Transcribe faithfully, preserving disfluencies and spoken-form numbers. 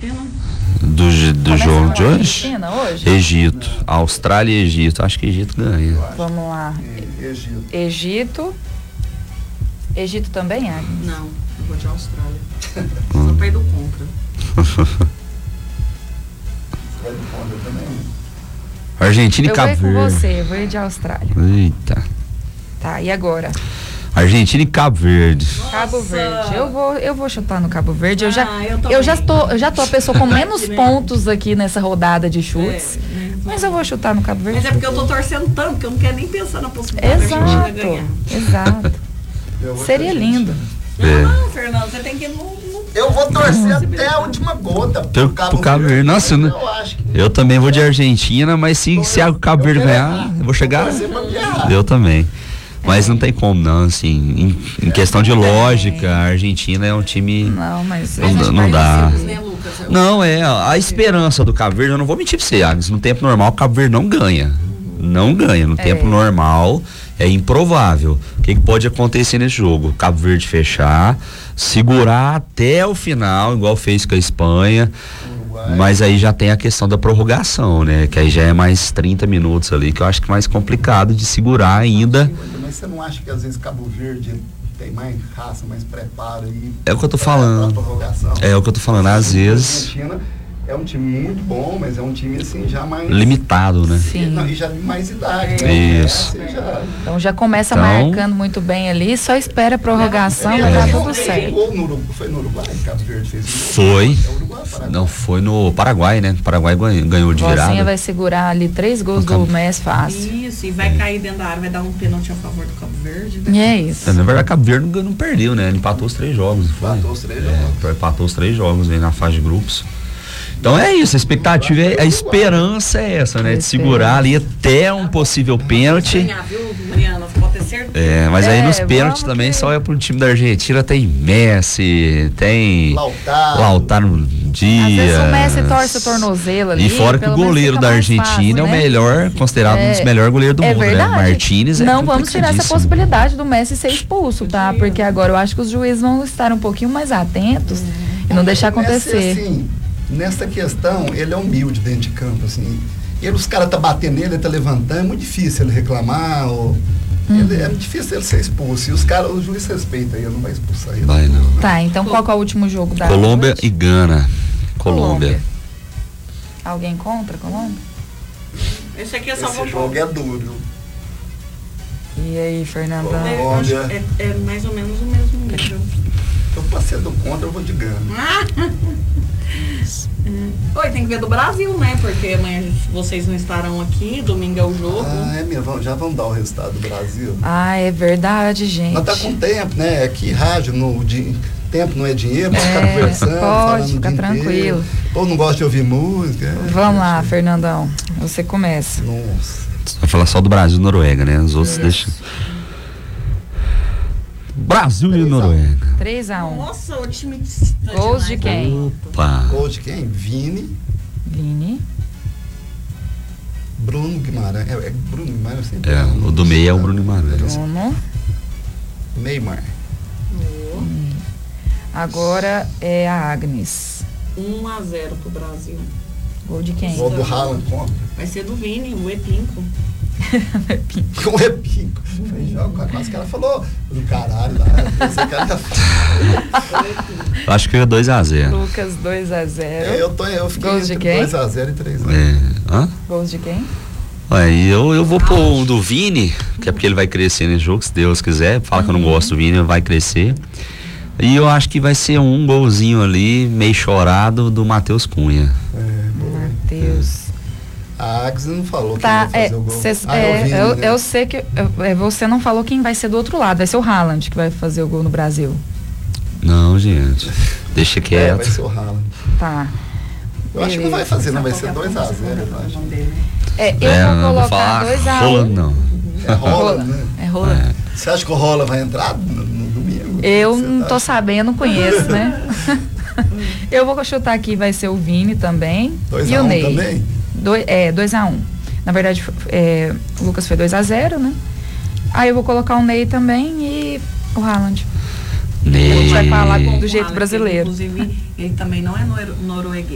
Argentina? Do, do jogo de hoje? hoje? Egito. Austrália e Egito. Acho que Egito ganha. Vamos lá. Egito. Egito. Egito também, Agnes? Não, eu vou de Austrália. Só pra ir do contra. Vai do contra também. Argentina e Cabo Verde. Eu vou com você, eu vou ir de Austrália. Eita. Tá, e agora? Argentina e Cabo Verde. Nossa. Cabo Verde. Eu vou, eu vou chutar no Cabo Verde. Eu já, Ah, eu eu já também. tô, eu já tô a pessoa com menos Né? pontos aqui nessa rodada de chutes. É, né? Mas eu vou chutar no Cabo Verde. Mas é porque eu tô torcendo tanto que eu não quero nem pensar na possibilidade da Argentina ganhar. Exato, exato. Eu vou Seria com a lindo. É. Não, não, Fernando, você tem que ir no... no... Eu vou torcer até a última gota Pro, pro Cabo Verde. Nossa, eu, não- eu acho que eu também vou de Argentina, mas se, se a Cabo Verde ganhar, eu vou chegar. torcer pra ganhar. Eu também. Mas não tem como não, assim, em, em questão de lógica, a Argentina é um time. Não, mas Não a gente dá- vai não dá. decidir. Né, Lucas? Eu- Não, é, a esperança do Cabo Verde, eu não vou mentir pra você, Agnes, no tempo normal o Cabo Verde não ganha. Não ganha, no É. tempo normal é improvável. O que, que pode acontecer nesse jogo? Cabo Verde fechar, segurar até o final, igual fez com a Espanha, Uruguai. mas aí já tem a questão da prorrogação, né? Que aí já é mais trinta minutos ali, que eu acho que é mais complicado de segurar ainda. Mas você não acha que às vezes Cabo Verde tem mais raça, mais preparo aí? É o que eu tô pra- falando. pra prorrogação? É o que eu tô falando, às vezes A Argentina é um time muito bom, mas é um time assim já mais limitado, né? Sim. Não, e já de mais idade, né? Isso. É, já- Então já começa Então- marcando muito bem ali, só espera a prorrogação e É, tá é, tudo é, certo. Gol no Uruguai, foi no Uruguai, Cabo Verde fez um gol. Foi. É Uruguai, Paraguai. Não, foi no Paraguai, né? O Paraguai ganhou, ganhou de Vozinha virada. vai segurar ali três gols No Cabo- do Messi fácil. Isso, e vai cair dentro da área, vai dar um pênalti a favor do Cabo Verde. E é isso. É, na verdade, Cabo Verde não, não perdeu, né? Ele empatou os três jogos, não foi? Empatou os três É, jogos. empatou os três jogos aí na fase de grupos. Então é isso, a expectativa, é, a esperança é essa, né? De segurar ali até um possível pênalti. Ganhar, viu, Mariana? Você pode ter certeza. É, mas aí É, nos pênaltis vamos também que- só é pro time da Argentina, tem Messi, tem Lautaro. Lautaro Dias. Às vezes o Messi torce o tornozelo ali. E fora que o pelo menos goleiro fica da mais Argentina fácil, é o né? melhor, considerado um dos É, melhores goleiros do é mundo, verdade. né? Martínez é Não vamos tirar essa complicadíssimo. possibilidade do Messi ser expulso, tá? Porque agora eu acho que os juízes vão estar um pouquinho mais atentos e não deixar Messi, acontecer. assim, nessa questão, ele é humilde dentro de campo, assim. Ele, os caras tá batendo nele, ele tá levantando, é muito difícil ele reclamar, ou... Ele, é difícil ele ser expulso. E os caras, o juiz respeita ele, não vai expulsar ele. Vai não. Tá, então qual que é o último jogo da Colômbia noite? e Gana. Colômbia. Alguém contra a Colômbia? Esse aqui é só Esse jogo é duro. E aí, Fernandão? É, eu acho que é, é mais ou menos o mesmo nível. Então, pra ser do contra, eu vou de Gana. Oi, tem que ver do Brasil, né? Porque amanhã vocês não estarão aqui, domingo é o jogo. Ah, é mesmo, vamos- já vamos dar o resultado do Brasil. Ah, é verdade, gente. Nós tá com tempo, né? Aqui, rádio, no, di- tempo não é dinheiro, pra ficar É, conversando, pode, falando o fica dia tranquilo. inteiro. Ou não gosta de ouvir música. Vamos lá, Fernandão. Você começa. Nossa. Vai falar só do Brasil e Noruega, né? Os outros deixam. Brasil e Noruega. três a um. Nossa, o time... Gols de quem? Opa. Gol de quem? Vini, Vini. Bruno Guimarães. É, é Bruno Guimarães, eu sempre É, erro. o do meio é o Bruno Guimarães. Bruno. Neymar. Agora é a Agnes. um a zero pro Brasil. Gol de quem? Gol do Haaland contra. Vai ser do Vini, o Epinco. Com é pico. Foi jogo, quase que ela falou do caralho lá. Esse cara Eu acho que é dois a zero. Lucas dois a zero. eu, tô, eu fiquei Gols de entre quem? dois a zero e três a zero. É. Hã? Gols de quem? Aí eu, eu vou pôr um do Vini, que é porque ele vai crescer nesse jogo, se Deus quiser. Fala que eu não gosto do Vini, vai crescer. E eu acho que vai ser um golzinho ali, meio chorado, do Matheus Cunha. É, boa. Matheus. A Agnes não falou Tá, quem ia é, fazer o gol. cês- Ah, é, o Vini, eu, né? eu sei que eu- é, você não falou quem vai ser do outro lado. Vai ser o Haaland que vai fazer o gol no Brasil. Não, gente. Deixa É, quieto. vai ser o Haaland. Tá. Eu acho que não vai fazer, não. Vai ser Qualquer dois a coisa, zero, eu você acho. fala o nome dele, né? É, eu É, vou não vou colocar falar dois a Roland, um. não. É Rola, né? É Roland. É. Você acha que o Rola vai entrar no, no domingo? Eu Você não tá tô achando? sabendo, não conheço, né? Eu vou chutar aqui, vai ser o Vini também. dois e a o um Ney. também? Doi- é, dois a um. Na verdade, é, o Lucas foi dois a zero, né? Aí eu vou colocar o Ney também e o Haaland. Ney. A gente vai falar Com do o jeito Alex, brasileiro. Inclusive, ele também não é noro- norueguês.